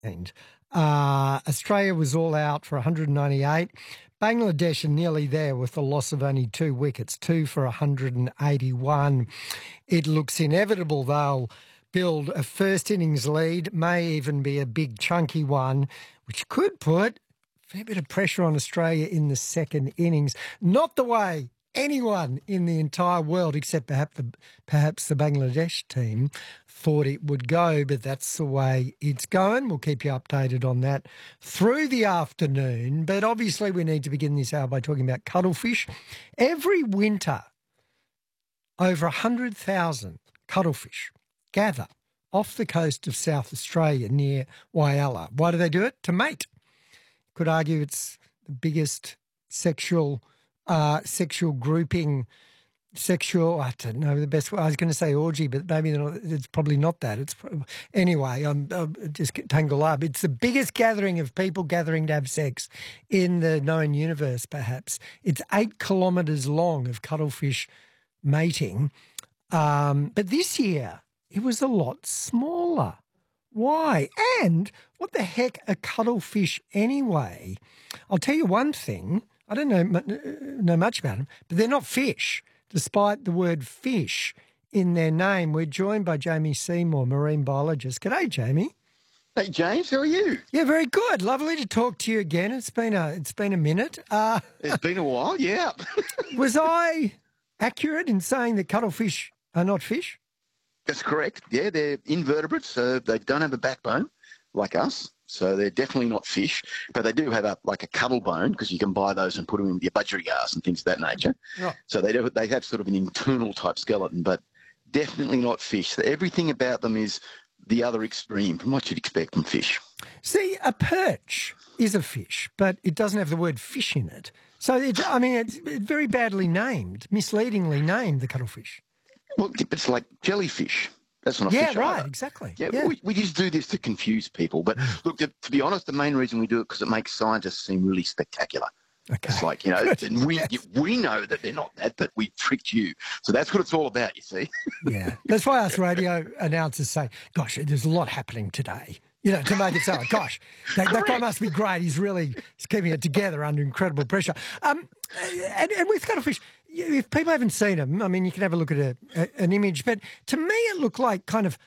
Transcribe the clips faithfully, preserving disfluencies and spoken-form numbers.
And uh, Australia was all out for one hundred ninety-eight. Bangladesh are nearly there with the loss of only two wickets, two for one hundred eighty-one. It looks inevitable they'll build a first innings lead, may even be a big chunky one, which could put a fair bit of pressure on Australia in the second innings. Not the way anyone in the entire world, except perhaps the, perhaps the Bangladesh team, thought it would go, but that's the way it's going. We'll keep you updated on that through the afternoon. But obviously we need to begin this hour by talking about cuttlefish. Every winter, over one hundred thousand cuttlefish gather off the coast of South Australia near Whyalla. Why do they do it? To mate. Could argue it's the biggest sexual uh, sexual grouping, sexual, I don't know the best way. I was going to say orgy, but maybe not, it's probably not that. It's Anyway, I'm, I'm just tangled up. It's the biggest gathering of people gathering to have sex in the known universe, perhaps. It's eight kilometres long of cuttlefish mating. Um, but this year, it was a lot smaller. Why? And what the heck are cuttlefish anyway? I'll tell you one thing. I don't know, know much about them, but they're not fish, despite the word fish in their name. We're joined by Jamie Seymour, marine biologist. G'day, Jamie. Hey, James. How are you? Yeah, very good. Lovely to talk to you again. It's been a it's been a minute. Uh, it's been a while, yeah. Was I accurate in saying that cuttlefish are not fish? That's correct. Yeah, they're invertebrates, so they don't have a backbone like us. So they're definitely not fish, but they do have a like a cuttle bone because you can buy those and put them in your budgerigars and things of that nature. Right. So they do, they have sort of an internal type skeleton, but definitely not fish. So everything about them is the other extreme from what you'd expect from fish. See, a perch is a fish, but it doesn't have the word fish in it. So, it's, I mean, it's very badly named, misleadingly named, the cuttlefish. Well, it's like jellyfish. That's not a yeah, fish right, either. exactly. Yeah, yeah. We, we just do this to confuse people. But look, to, to be honest, the main reason we do it because it makes scientists seem really spectacular. Okay. It's like, you know, and we yes. we know that they're not that, but we tricked you. So that's what it's all about, you see. Yeah. That's why us radio announcers say, gosh, there's a lot happening today. You know, to make it sound like, gosh, that, that guy must be great. He's really he's keeping it together under incredible pressure. Um, and, and with cuttlefish, if people haven't seen them, I mean, you can have a look at a, a, an image, but to me it looked like kind of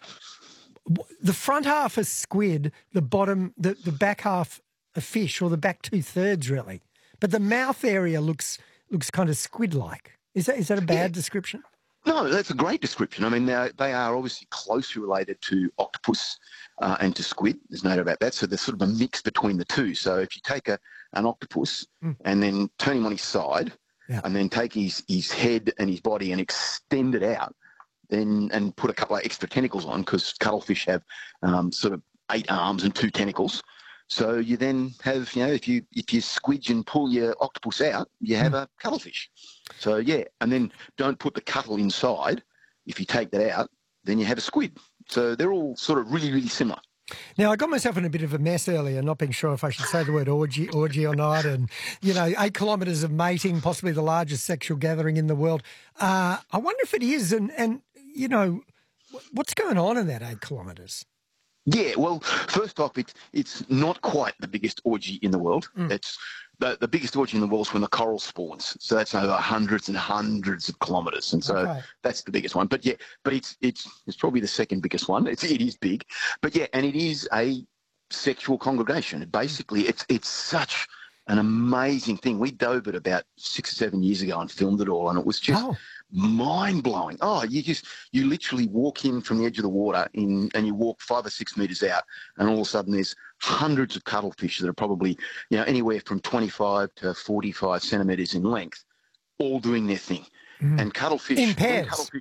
the front half a squid, the bottom, the, the back half a fish, or the back two-thirds really. But the mouth area looks looks kind of squid-like. Is that is that a bad yeah. description? No, that's a great description. I mean, they are obviously closely related to octopus uh, and to squid. There's no doubt about that. So there's sort of a mix between the two. So if you take a, an octopus mm. and then turn him on his side yeah. and then take his, his head and his body and extend it out, then and put a couple of extra tentacles on, because cuttlefish have um, sort of eight arms and two tentacles. So you then have, you know, if you if you squidge and pull your octopus out, you have mm. a cuttlefish. So, yeah, and then don't put the cuttle inside. If you take that out, then you have a squid. So they're all sort of really, really similar. Now, I got myself in a bit of a mess earlier, not being sure if I should say the word orgy, orgy or not, and, you know, eight kilometres of mating, possibly the largest sexual gathering in the world. Uh, I wonder if it is, and, and, you know, what's going on in that eight kilometres? Yeah, well, first off, it's it's not quite the biggest orgy in the world. Mm. It's the, the biggest orgy in the world is when the coral spawns. So that's over hundreds and hundreds of kilometres, and so okay. that's the biggest one. But yeah, but it's it's it's probably the second biggest one. It's it is big, but yeah, and it is a sexual congregation. Basically, it's it's such an amazing thing. We dove it about six or seven years ago and filmed it all, and it was just. Oh. Mind-blowing. Oh, you just, you literally walk in from the edge of the water in, and you walk five or six metres out, and all of a sudden there's hundreds of cuttlefish that are probably, you know, anywhere from twenty-five to forty-five centimetres in length, all doing their thing. Mm. And cuttlefish... In pairs? Cuttlefish,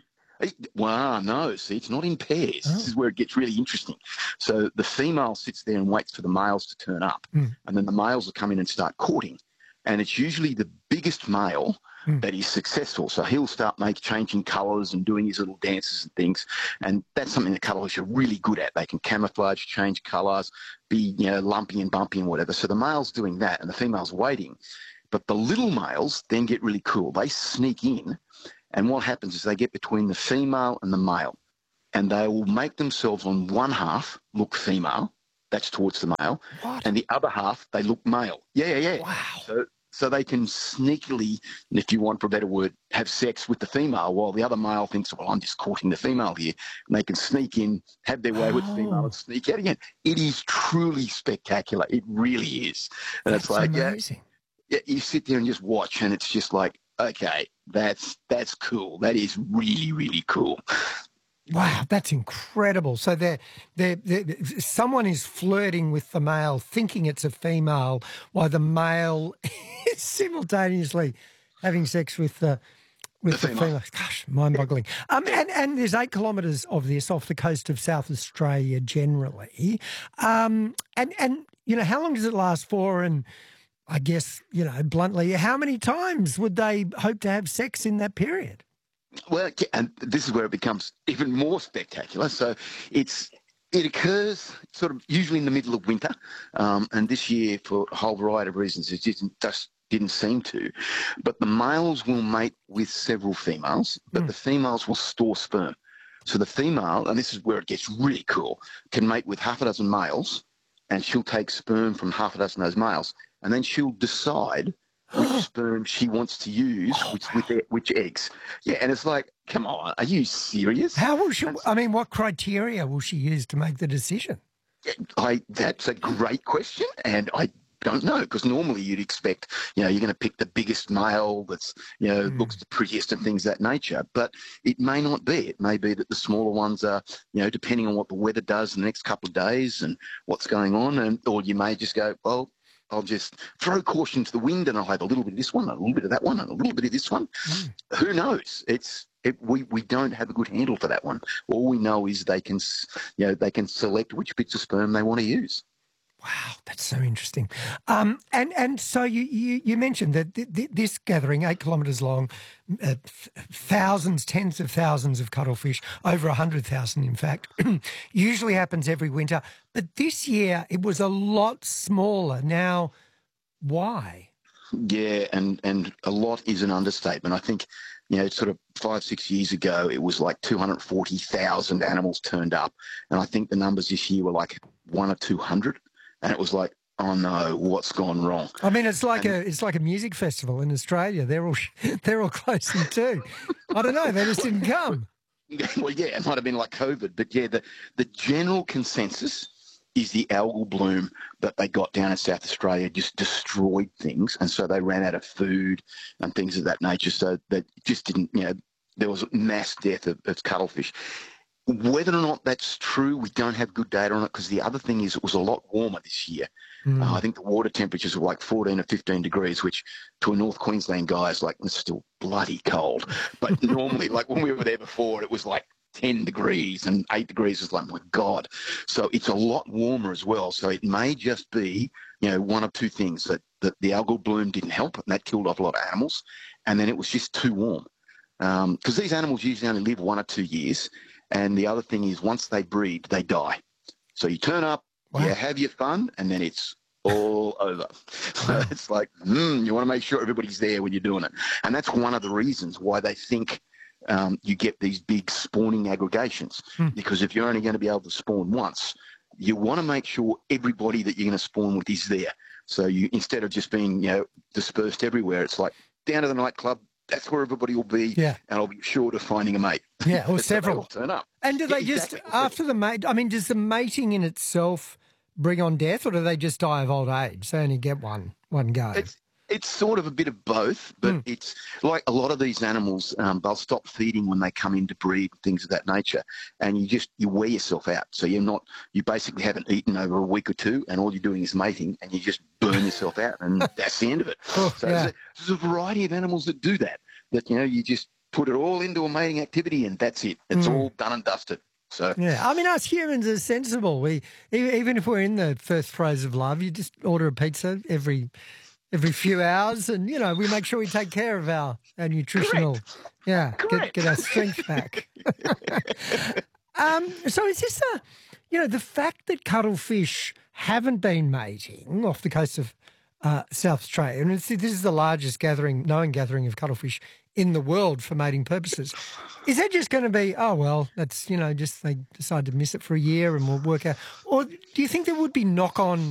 well, no, see, it's not in pairs. Oh. This is where it gets really interesting. So the female sits there and waits for the males to turn up, mm. and then the males will come in and start courting. And it's usually the biggest male mm. that is successful. So he'll start make, changing colours and doing his little dances and things. And that's something that cuttlefish are really good at. They can camouflage, change colours, be, you know, lumpy and bumpy and whatever. So the male's doing that and the female's waiting. But the little males then get really cool. They sneak in, and what happens is they get between the female and the male, and they will make themselves on one half look female that's towards the male. What? And the other half, they look male. Yeah, yeah, yeah. Wow. So, so they can sneakily, if you want for a better word, have sex with the female while the other male thinks, well, I'm just courting the female here. And they can sneak in, have their way oh. with the female and sneak out again. It is truly spectacular. It really is. And that's it's like, amazing. Yeah, yeah, you sit there and just watch and it's just like, okay, that's that's cool. That is really, really cool. Wow, that's incredible. So they're, they're, they're, someone is flirting with the male, thinking it's a female, while the male is simultaneously having sex with the with the, the female. female. Gosh, mind-boggling. Um, and, and there's eight kilometres of this off the coast of South Australia generally. Um, and, and, you know, how long does it last for? And I guess, you know, bluntly, how many times would they hope to have sex in that period? Well, and this is where it becomes even more spectacular. So it's it occurs sort of usually in the middle of winter, um, and this year, for a whole variety of reasons, it just, just didn't seem to. But the males will mate with several females, but mm. the females will store sperm. So the female, and this is where it gets really cool, can mate with half a dozen males, and she'll take sperm from half a dozen of those males, and then she'll decide which sperm she wants to use, oh, which, wow. with which eggs. Yeah, and it's like, come on, are you serious? How will she, I mean, what criteria will she use to make the decision? I, that's a great question, and I don't know, because normally you'd expect, you know, you're going to pick the biggest male that's, you know, mm. looks the prettiest and things of that nature, but it may not be. It may be that the smaller ones are, you know, depending on what the weather does in the next couple of days and what's going on, and or you may just go, well, I'll just throw caution to the wind and I'll have a little bit of this one, a little bit of that one, and a little bit of this one. Mm. Who knows? It's it, we we don't have a good handle for that one. All we know is they can, you know, they can select which bits of sperm they want to use. Wow, that's so interesting. Um, and and so you, you, you mentioned that th- th- this gathering, eight kilometres long, uh, thousands, tens of thousands of cuttlefish, over one hundred thousand in fact, usually happens every winter. But this year it was a lot smaller. Now, why? Yeah, and, and a lot is an understatement. I think, you know, sort of five, six years ago, it was like two hundred forty thousand animals turned up. And I think the numbers this year were like one or two hundred. And it was like, oh no, what's gone wrong? I mean, it's like and, a it's like a music festival in Australia. They're all they're all closing too. I don't know. They just didn't come. Well, yeah, it might have been like COVID, but yeah, the the general consensus is the algal bloom that they got down in South Australia just destroyed things, and so they ran out of food and things of that nature. So that just didn't, you know, there was mass death of, of cuttlefish. Whether or not that's true, we don't have good data on it, because the other thing is it was a lot warmer this year. Mm. Uh, I think the water temperatures were like fourteen or fifteen degrees, which to a North Queensland guy is like, it's still bloody cold. But normally, like when we were there before, it was like ten degrees, and eight degrees is like, my God. So it's a lot warmer as well. So it may just be, you know, one of two things, that, that the algal bloom didn't help, and that killed off a lot of animals, and then it was just too warm. Because um, these animals usually only live one or two years. And the other thing is, once they breed, they die. So you turn up, wow. you have your fun, and then it's all over. So it's like, mm, you want to make sure everybody's there when you're doing it. And that's one of the reasons why they think um, you get these big spawning aggregations. Hmm. Because if you're only going to be able to spawn once, you want to make sure everybody that you're going to spawn with is there. So you, instead of just being, you know, dispersed everywhere, it's like down to the nightclub, that's where everybody will be, yeah. and I'll be sure to finding a mate. Yeah, or several. Turn up. And do they yeah, just, exactly. after the mate, I mean, does the mating in itself bring on death, or do they just die of old age? They only get one, one go. It's, it's sort of a bit of both, but mm. it's like a lot of these animals, um, they'll stop feeding when they come in to breed, things of that nature, and you just, you wear yourself out. So you're not, you basically haven't eaten over a week or two, and all you're doing is mating, and you just burn yourself out, and that's the end of it. Oh, so yeah. there's, a, there's a variety of animals that do that, that, you know, you just put it all into a mating activity, and that's it. It's mm. all done and dusted. So yeah, I mean, us humans are sensible. We, even if we're in the first throes of love, you just order a pizza every every few hours, and you know, we make sure we take care of our, our nutritional, Correct. yeah, Correct. get get our strength back. um, so is this a, you know, the fact that cuttlefish haven't been mating off the coast of uh, South Australia, and it's, this is the largest gathering, known gathering of cuttlefish in the world for mating purposes. Is that just going to be, oh, well, that's, you know, just they decide to miss it for a year and we'll work out? Or do you think there would be knock-on